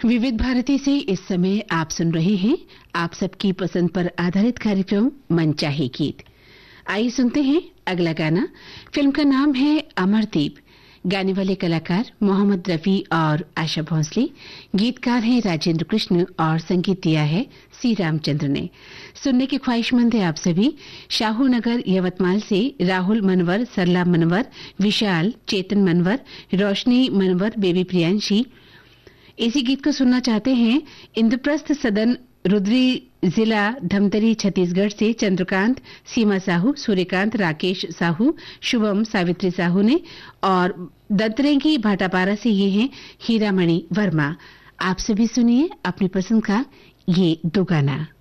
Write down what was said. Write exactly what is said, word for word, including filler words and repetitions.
विविध भारती से इस समय आप सुन रहे हैं आप सबकी पसंद पर आधारित कार्यक्रम मन चाहे गीत। आइए सुनते हैं अगला गाना। फिल्म का नाम है अमरदीप। गाने वाले कलाकार मोहम्मद रफी और आशा भोसले। गीतकार हैं राजेंद्र कृष्ण और संगीत दिया है सी रामचंद्र ने। सुनने की ख्वाहिशमंद है आप सभी। शाहू नगर यवतमाल से राहुल मनवर, सरला मनवर, विशाल, चेतन मनवर, रोशनी मनवर, बेबी प्रियांशी इसी गीत को सुनना चाहते हैं। इंद्रप्रस्थ सदन, रुद्री जिला धमतरी छत्तीसगढ़ से चंद्रकांत, सीमा साहू, सूर्यकांत, राकेश साहू, शुभम, सावित्री साहू ने और दंतरेंगी भाटापारा से ये हैं हीरामणि वर्मा। आप सभी सुनिए अपनी पसंद का ये दो गाना।